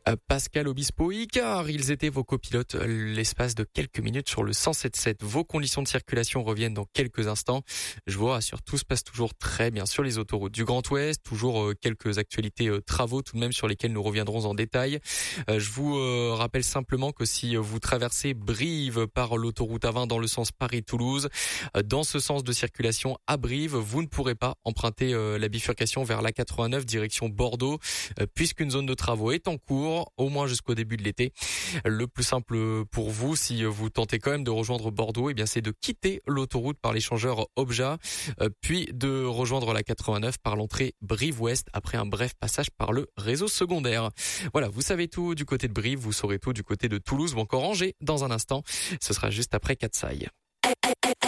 Pascal Obispo, Icar, ils étaient vos copilotes l'espace de quelques minutes sur le 107.7. Vos conditions de circulation reviennent dans quelques instants. Je vous rassure, tout se passe toujours très bien sur les autoroutes du Grand Ouest. Toujours quelques actualités travaux tout de même sur lesquels nous reviendrons en détail. Je vous rappelle simplement que si vous traversez Brive par l'autoroute A20 dans le sens Paris-Toulouse, dans ce sens de circulation à Brive, vous ne pourrez pas emprunter la bifurcation vers la 89 direction Bordeaux, puisqu'une zone de travaux est en cours, au moins jusqu'au début de l'été. Le plus simple pour vous, si vous tentez quand même de rejoindre Bordeaux, eh bien c'est de quitter l'autoroute par l'échangeur Obja, puis de rejoindre la 89 par l'entrée Brive-Ouest après un bref passage par le réseau secondaire. Voilà, vous savez tout du côté de Brive, vous saurez tout du côté de Toulouse ou encore Angers dans un instant. Ce sera juste après Katsai.